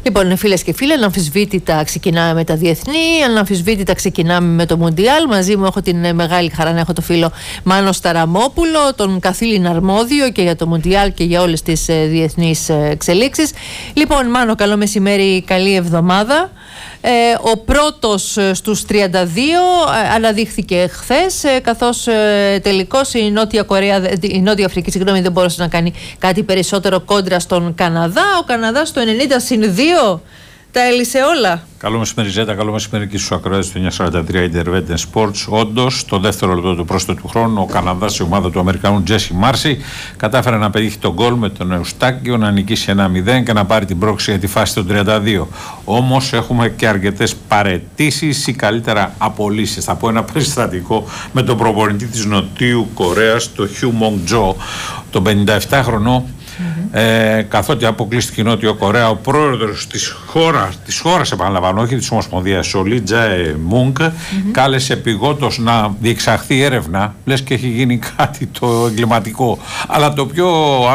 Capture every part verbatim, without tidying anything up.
Λοιπόν, φίλες και φίλοι, αναμφισβήτητα ξεκινάμε με τα διεθνή, αναμφισβήτητα ξεκινάμε με το Μουντιάλ. Μαζί μου έχω την μεγάλη χαρά να έχω το φίλο Μάνο Σταραμόπουλο, τον καθήλυνα αρμόδιο και για το Μουντιάλ και για όλες τις διεθνείς εξελίξεις. Λοιπόν, Μάνο, καλό μεσημέρι, καλή εβδομάδα. Ε, ο πρώτος στους τριάντα δύο ε, αναδείχθηκε χθες, ε, καθώς ε, τελικώς η Νότια, Κορέα, η Νότια Αφρική συγγνώμη, δεν μπόρεσε να κάνει κάτι περισσότερο κόντρα στον Καναδά. Ο Καναδάς στο ενενήντα συν δύο τα έλυσε όλα. Καλό μεσημέρι, Ζέτα. Καλό μεσημέρι και στους ακροατές του εννιακόσια σαράντα τρία Intervention Sports. Όντως, το δεύτερο λεπτό του πρόσθετου χρόνου, ο Καναδάς, η ομάδα του Αμερικανού Τζέσι Μάρσι, κατάφερε να πετύχει τον γκολ με τον Εουστάκιο, να νικήσει ένα μηδέν και να πάρει την πρόκληση για τη φάση των τριάντα δύο. Όμως, έχουμε και αρκετές παραιτήσεις ή καλύτερα απολύσεις. Θα πω ένα περιστατικό με τον προπονητή της Νοτιού Κορέας, τον Χιου Μονγκ Τζο, τον πενηνταεφτάχρονο. Mm-hmm. Ε, καθότι αποκλείστηκε η Νότιο Κορέα, ο πρόεδρος της χώρας, της χώρας επαναλαμβάνω, όχι της Ομοσπονδίας, ο Λι Τζαε Μουνγκ, mm-hmm. κάλεσε επειγόντως να διεξαχθεί έρευνα, λες και έχει γίνει κάτι το εγκληματικό. Αλλά το πιο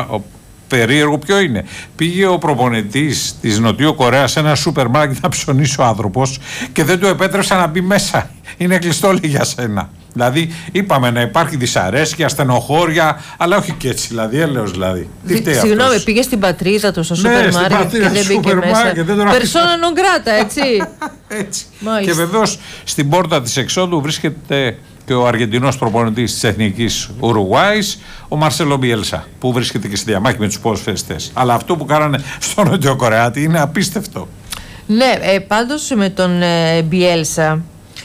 περίεργο ποιο είναι? Πήγε ο προπονητής της Νοτιού Κορέας σε ένα σούπερ μάρκετ να ψωνίσει ο άνθρωπος και δεν του επέτρεψε να μπει μέσα. Είναι κλειστό, λέει, για σένα. Δηλαδή, είπαμε να υπάρχει δυσαρέσκεια, στενοχώρια, αλλά όχι και έτσι. Δηλαδή, έλεος δηλαδή. Δι, συγγνώμη, πήγε στην πατρίδα του στο σούπερ ναι, μάρκετ και δεν μπήκε μέσα. Persona non grata, έτσι. έτσι. Και βεβαίως στην πόρτα της εξόδου βρίσκεται και ο Αργεντινός προπονητής της Εθνικής Ουρουγουάης, ο Μαρσέλο Μπιέλσα, που βρίσκεται και στη διαμάχη με τους ποδοσφαιριστές. Αλλά αυτό που κάνανε στο Νότιο Κορεάτη είναι απίστευτο. Ναι, ε, πάντως με τον ε, Μπιέλσα.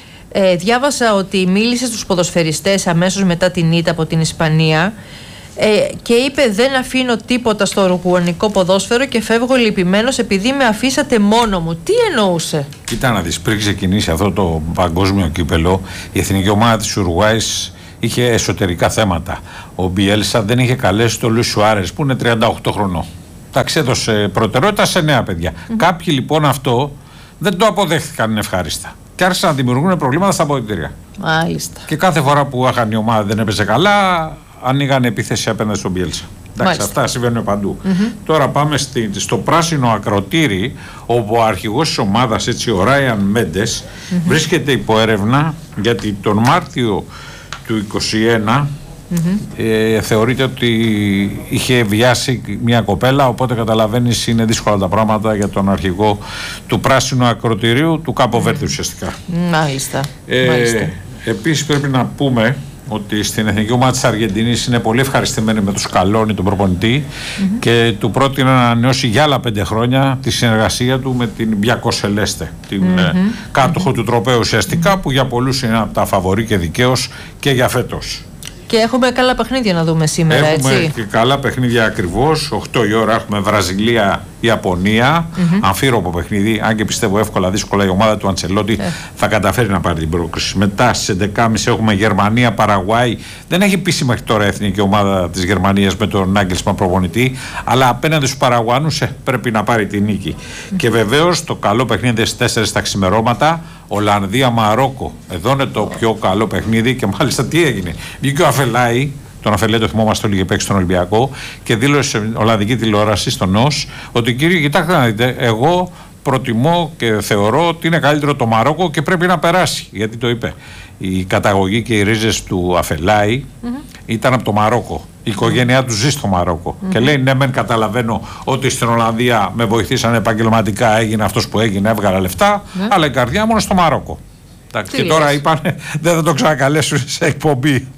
Ε, διάβασα ότι μίλησε στους ποδοσφαιριστές αμέσως μετά την ήττα από την Ισπανία ε, και είπε δεν αφήνω τίποτα στο ουρουγουανικό ποδόσφαιρο και φεύγω λυπημένος επειδή με αφήσατε μόνο μου. Τι εννοούσε? Κοίτα να δεις, πριν ξεκινήσει αυτό το παγκόσμιο κύπελο, η εθνική ομάδα της Ουρουγουάης είχε εσωτερικά θέματα. Ο Μπιέλσα δεν είχε καλέσει τον Λουίς Σουάρες που είναι τριάντα οκτώ χρονών. Τα ξέδωσε προτεραιότητα σε νέα παιδιά. Mm-hmm. Κάποιοι λοιπόν αυτό δεν το αποδέχθηκαν ευχάριστα. Και άρχισαν να δημιουργούν προβλήματα στα αποδυτήρια. Μάλιστα. Και κάθε φορά που έχανε η ομάδα δεν έπαιζε καλά, ανοίγανε επίθεση απέναντι στον Μπιέλσα. Εντάξει, αυτά συμβαίνουν παντού. Mm-hmm. Τώρα πάμε στη, στο πράσινο ακροτήρι, όπου ο αρχηγός της ομάδας, έτσι, ο Ράιαν Μέντες, mm-hmm. βρίσκεται υπό έρευνα γιατί τον Μάρτιο του είκοσι ένα Mm-hmm. Ε, θεωρείται ότι είχε βιάσει μια κοπέλα, οπότε καταλαβαίνεις είναι δύσκολα τα πράγματα για τον αρχηγό του πράσινου ακροτηρίου του Κάπο Βέρντε ουσιαστικά. Μάλιστα. Ε, Μάλιστα. Επίσης πρέπει να πούμε ότι στην εθνική ομάδα της Αργεντινής είναι πολύ ευχαριστημένοι με τον Σκαλόνι, τον προπονητή, mm-hmm. και του πρότεινε να ανανεώσει για άλλα πέντε χρόνια τη συνεργασία του με την Μπιακό Σελέστε, την mm-hmm. κάτοχο mm-hmm. του τροπαίου ουσιαστικά, mm-hmm. που για πολλούς είναι από τα φαβορί και δικαίως και για φέτος. Και έχουμε καλά παιχνίδια να δούμε σήμερα, έχουμε έτσι. Και καλά παιχνίδια ακριβώς. οκτώ η ώρα έχουμε Βραζιλία, Ιαπωνία. Mm-hmm. Αμφίροπο παιχνίδι. Αν και πιστεύω εύκολα, δύσκολα η ομάδα του Αντσελότη yeah. θα καταφέρει να πάρει την πρόκριση. Μετά στις έντεκα και μισή έχουμε Γερμανία, Παραγουάη. Δεν έχει πείσει μέχρι τώρα η εθνική ομάδα της Γερμανίας με τον Νάγκελσμαν προπονητή. Αλλά απέναντι στους Παραγουάνους ε, πρέπει να πάρει την νίκη. Mm-hmm. Και βεβαίως το καλό παιχνίδι στις τέσσερις τα ξημερώματα. Ολλανδία-Μαρόκο. Εδώ είναι το πιο καλό παιχνίδι και μάλιστα τι έγινε? Βγήκε ο Αφελάη, τον Αφελάη το θυμόμαστε όλοι, είχε παίξει στον Ολυμπιακό, και δήλωσε σε Ολλανδική τηλεόραση, στον ΝΟΣ, ότι κύριε, κοιτάξτε να δείτε, εγώ προτιμώ και θεωρώ ότι είναι καλύτερο το Μαρόκο και πρέπει να περάσει. Γιατί το είπε? Η καταγωγή και οι ρίζες του Αφελάη mm-hmm. ήταν από το Μαρόκο. Η οικογένειά του ζει στο Μαρόκο. Mm-hmm. Και λέει: ναι, μεν καταλαβαίνω ότι στην Ολλανδία με βοηθήσαν επαγγελματικά, έγινε αυτός που έγινε, έβγαλα λεφτά, mm-hmm. αλλά η καρδιά μου είναι στο Μαρόκο. Τι και λες? Τώρα είπαν: δεν θα το ξανακαλέσουν σε εκπομπή.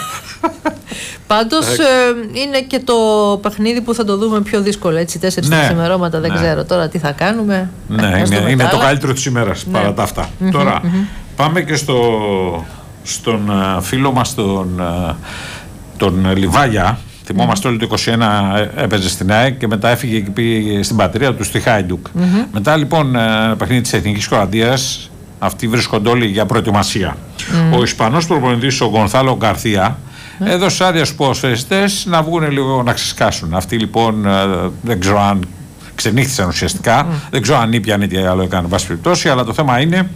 Πάντως ε, είναι και το παιχνίδι που θα το δούμε πιο δύσκολο, έτσι, τέσσερις ναι, ξημερώματα, δεν ναι. ξέρω τώρα τι θα κάνουμε. Ναι, είναι, είναι το καλύτερο της ημέρας, ναι. παρά τα αυτά. Mm-hmm, τώρα mm-hmm. πάμε και στο, στον uh, φίλο μας τον, uh, τον Λιβάγια. Θυμόμαστε mm-hmm. όλοι το είκοσι ένα έπαιζε στην ΑΕΚ και μετά έφυγε και πήγε στην πατρίδα του στη Χάιντουκ. Mm-hmm. Μετά λοιπόν uh, παιχνίδι της Εθνικής Κροατίας, αυτοί βρίσκονται όλοι για προετοιμασία. Mm-hmm. Ο Ισπανός προπονητής, ο Γκονθάλο Γκαρθία, Mm. έδωσε άδεια στους ποδοσφαιριστές να βγουν λίγο να ξεσκάσουν. Αυτοί λοιπόν δεν ξέρω αν ξενύχθησαν ουσιαστικά, mm. δεν ξέρω αν ήπιαν ή τι άλλο έκανε, βάση περιπτώσει, αλλά το θέμα είναι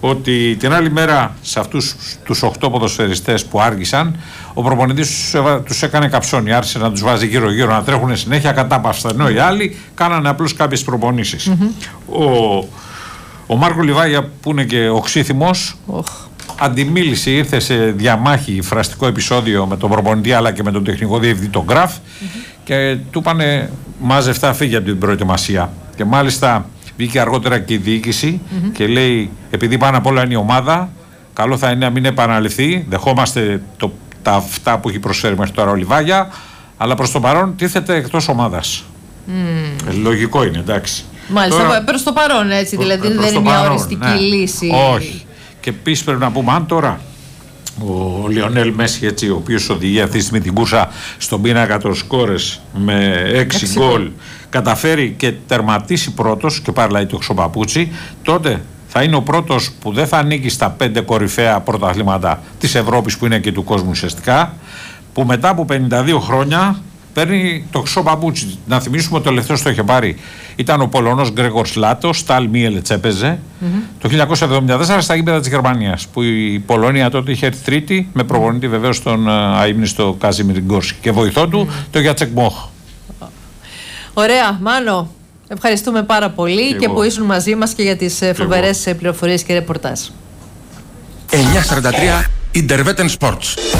ότι την άλλη μέρα σε αυτούς τους οκτώ ποδοσφαιριστές που άργησαν, ο προπονητής τους έκανε καψόνι, άρχισε να τους βάζει γύρω-γύρω να τρέχουν συνέχεια κατάπαυστα, ενώ οι άλλοι κάνανε απλώς κάποιες προπονήσεις. Mm-hmm. Ο, ο Μάρκο Λιβάγια, που είναι και οξύθυμος, oh. αντιμίλησε, ήρθε σε διαμάχη, φραστικό επεισόδιο με τον προπονητή αλλά και με τον τεχνικό διευθυντή, τον Γκραφ, mm-hmm. και του είπανε μάζευτα, φύγει από την προετοιμασία. Και μάλιστα βγήκε αργότερα και η διοίκηση mm-hmm. και λέει, επειδή πάνω απ' όλα είναι η ομάδα, καλό θα είναι να μην επαναληφθεί. Δεχόμαστε το, τα αυτά που έχει προσφέρει μέχρι τώρα ο Λιβάγια, αλλά προς το παρόν τίθεται εκτός ομάδας. Mm. Ε, λογικό είναι, εντάξει. Μάλιστα, τώρα, προς το παρόν έτσι, δηλαδή προς δεν είναι μια παρόν, οριστική ναι. λύση. Όχι. Και επίσης πρέπει να πούμε, αν τώρα ο Λιονέλ Μέση, έτσι, ο οποίος οδηγεί αυτή τη στιγμή την κούρσα στον πίνακα των σκόρες με έξι γκολ, καταφέρει και τερματίσει πρώτος και πάρει το Χρυσοπαπούτσι, τότε θα είναι ο πρώτος που δεν θα ανήκει στα πέντε κορυφαία πρωταθλήματα της Ευρώπης, που είναι και του κόσμου ουσιαστικά, που μετά από πενήντα δύο χρόνια παίρνει το Χρυσοπαπούτσι. Να θυμίσουμε ότι ο τελευταίος το είχε πάρει ήταν ο Πολωνός Γκρέγορ Λάτο, Σταλ Μίελετς έπαιζε mm-hmm. το χίλια εννιακόσια εβδομήντα τέσσερα στα γήπεδα της Γερμανίας, που η Πολωνία τότε είχε έρθει τρίτη, με προπονητή βεβαίως τον αείμνηστο Κάζιμιρ Γκόρσκι και βοηθό του mm-hmm. το Γιάτσεκ Μόχ. Ωραία, Μάνο, ευχαριστούμε πάρα πολύ και, και που ήσουν μαζί μας και για τις και φοβερές εγώ. πληροφορίες και ρεπορτάζ. εννιακόσια σαράντα τρία Interwetten Sports.